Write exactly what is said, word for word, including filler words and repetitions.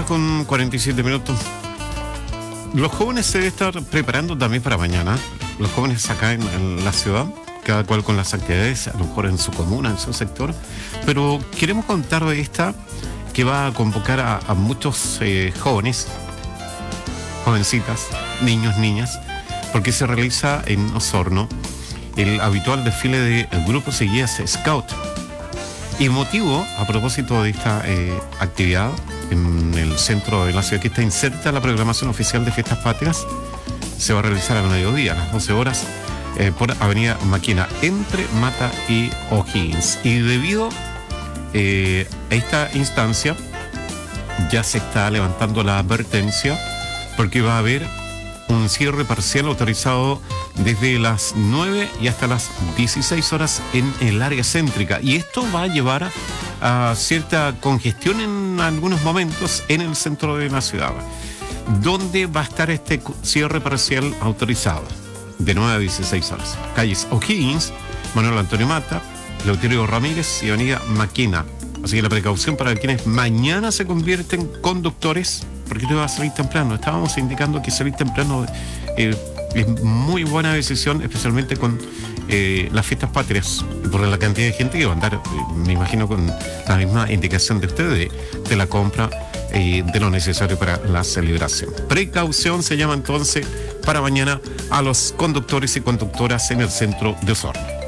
con cuarenta y siete minutos. Los jóvenes se deben estar preparando también para mañana. Los jóvenes acá en, en la ciudad, cada cual con las actividades, a lo mejor en su comuna, en su sector. Pero queremos contar de esta que va a convocar a, a muchos eh, jóvenes, jovencitas, niños, niñas, porque se realiza en Osorno el habitual desfile de grupos y guías Scout. Y motivo, a propósito de esta eh, actividad en el centro de la ciudad, que está inserta la programación oficial de Fiestas Patrias, se va a realizar al mediodía, a las doce horas, eh, por Avenida Maquena, entre Mata y O'Higgins. Y debido eh, a esta instancia, ya se está levantando la advertencia, porque va a haber un cierre parcial autorizado desde las nueve y hasta las dieciséis horas en el área céntrica. Y esto va a llevar a cierta congestión en algunos momentos en el centro de la ciudad, donde va a estar este cierre parcial autorizado de nueve a dieciséis horas. Calles O'Higgins, Manuel Antonio Mata, Eleuterio Ramírez y Avenida Maquena. Así que la precaución para quienes mañana se convierten en conductores, porque te va a salir temprano. Estábamos indicando que salir temprano eh, es muy buena decisión, especialmente con eh, las fiestas patrias, por la cantidad de gente que va a andar, eh, me imagino, con la misma indicación de ustedes, de, de la compra eh, de lo necesario para la celebración. Precaución se llama entonces para mañana a los conductores y conductoras en el centro de Osorno.